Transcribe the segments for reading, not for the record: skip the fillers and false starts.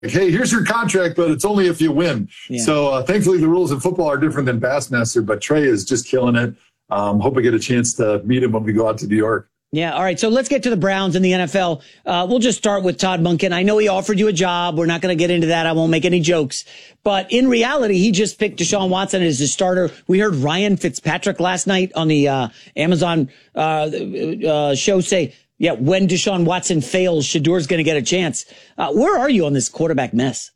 hey, here's your contract, but it's only if you win. Yeah. So thankfully the rules of football are different than Bassmaster, but Trey is just killing it. Hope I get a chance to meet him when we go out to New York. Yeah. All right. So let's get to the Browns and the NFL. We'll just start with Todd Monken. I know he offered you a job. We're not going to get into that. I won't make any jokes. But in reality, he just picked Deshaun Watson as his starter. We heard Ryan Fitzpatrick last night on the Amazon show say, yeah, when Deshaun Watson fails, Shadour's going to get a chance. Where are you on this quarterback mess?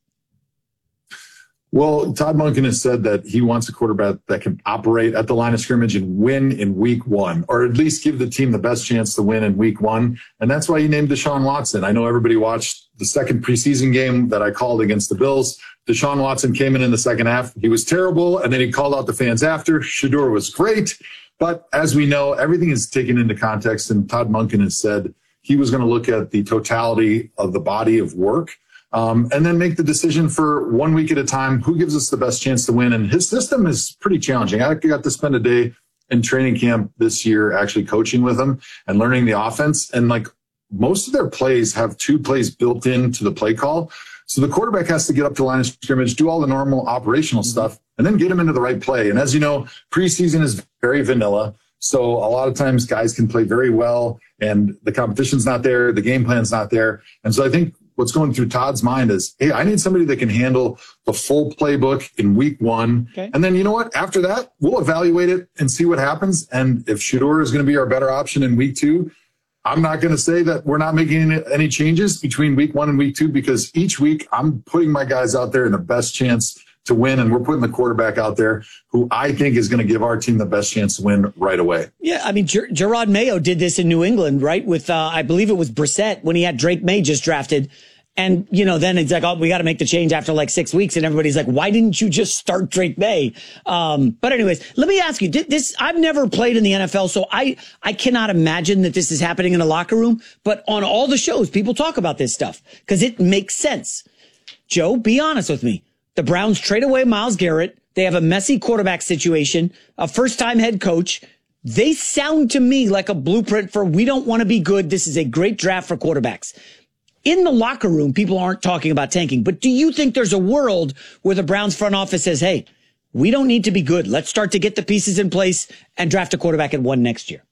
Well, Todd Monken has said that he wants a quarterback that can operate at the line of scrimmage and win in week one, or at least give the team the best chance to win in week one. And that's why he named Deshaun Watson. I know everybody watched the second preseason game that I called against the Bills. Deshaun Watson came in the second half. He was terrible, and then he called out the fans after. Shedeur was great. But as we know, everything is taken into context, and Todd Monken has said he was going to look at the totality of the body of work. And then make the decision for 1 week at a time, who gives us the best chance to win. And his system is pretty challenging. I got to spend a day in training camp this year actually coaching with him and learning the offense. And like most of their plays have 2 plays built into the play call. So the quarterback has to get up to the line of scrimmage, do all the normal operational stuff, and then get him into the right play. And as you know, preseason is very vanilla. So a lot of times guys can play very well and the competition's not there. The game plan's not there. And so I think what's going through Todd's mind is, hey, I need somebody that can handle the full playbook in week one. Okay. And then you know what? After that, we'll evaluate it and see what happens. And if Shedeur is going to be our better option in week 2, I'm not going to say that we're not making any changes between week 1 and week 2, because each week I'm putting my guys out there in the best chance to win. And we're putting the quarterback out there who I think is going to give our team the best chance to win right away. Yeah. I mean, Gerard Mayo did this in New England, right? With, I believe it was Brissett when he had Drake May just drafted. And, you know, then it's like, oh, we got to make the change after like 6 weeks. And everybody's like, why didn't you just start Drake May? But anyways, let me ask you this. I've never played in the NFL, so I cannot imagine that this is happening in a locker room. But on all the shows, people talk about this stuff because it makes sense. Joe, be honest with me. The Browns trade away Myles Garrett. They have a messy quarterback situation, a first-time head coach. They sound to me like a blueprint for we don't want to be good. This is a great draft for quarterbacks. In the locker room, people aren't talking about tanking, but do you think there's a world where the Browns front office says, hey, we don't need to be good. Let's start to get the pieces in place and draft a quarterback at 1 next year?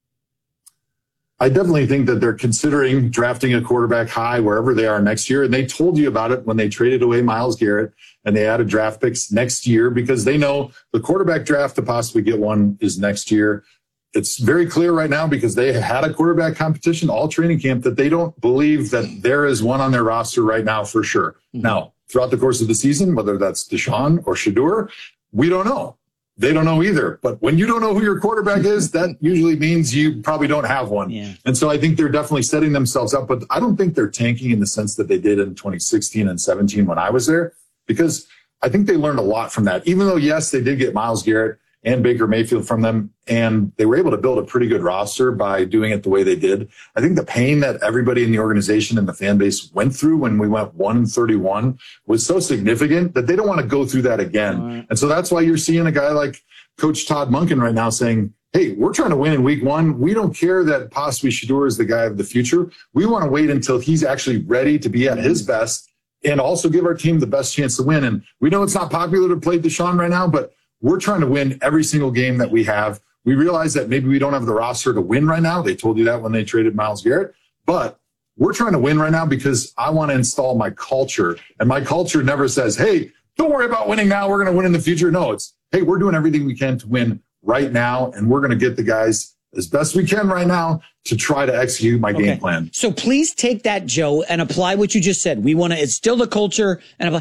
I definitely think that they're considering drafting a quarterback high wherever they are next year. And they told you about it when they traded away Myles Garrett and they added draft picks next year, because they know the quarterback draft to possibly get one is next year. It's very clear right now, because they had a quarterback competition all training camp, that they don't believe that there is one on their roster right now for sure. Mm-hmm. Now, throughout the course of the season, whether that's Deshaun or Shedeur, we don't know. They don't know either. But when you don't know who your quarterback is, that usually means you probably don't have one. Yeah. And so I think they're definitely setting themselves up. But I don't think they're tanking in the sense that they did in 2016 and 17 when I was there, because I think they learned a lot from that. Even though, yes, they did get Myles Garrett and Baker Mayfield from them, and they were able to build a pretty good roster by doing it the way they did. I think the pain that everybody in the organization and the fan base went through when we went 1-31 was so significant that they don't want to go through that again. Right. And so that's why you're seeing a guy like Coach Todd Monken right now saying, hey, we're trying to win in week 1. We don't care that possibly Shedeur is the guy of the future. We want to wait until he's actually ready to be at his best and also give our team the best chance to win. And we know it's not popular to play Deshaun right now, but we're trying to win every single game that we have. We realize that maybe we don't have the roster to win right now. They told you that when they traded Myles Garrett. But we're trying to win right now because I want to install my culture. And my culture never says, hey, don't worry about winning now. We're going to win in the future. No, it's, hey, we're doing everything we can to win right now. And we're going to get the guys as best we can right now to try to execute my game plan. So please take that, Joe, and apply what you just said. We want to instill the culture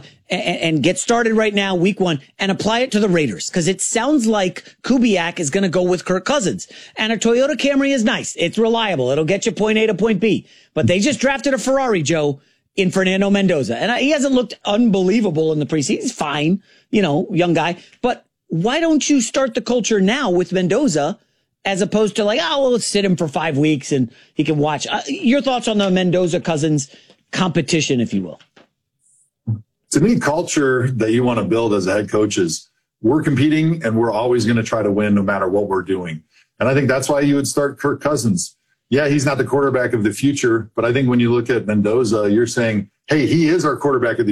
and get started right now, week 1, and apply it to the Raiders. Because it sounds like Kubiak is going to go with Kirk Cousins. And a Toyota Camry is nice. It's reliable. It'll get you point A to point B. But they just drafted a Ferrari, Joe, in Fernando Mendoza. And he hasn't looked unbelievable in the preseason. He's fine, you know, young guy. But why don't you start the culture now with Mendoza, as opposed to like, oh, well, let's sit him for 5 weeks and he can watch. Your thoughts on the Mendoza-Cousins competition, if you will? To me, culture that you want to build as a head coach is we're competing and we're always going to try to win no matter what we're doing. And I think that's why you would start Kirk Cousins. Yeah, he's not the quarterback of the future, but I think when you look at Mendoza, you're saying, hey, he is our quarterback of the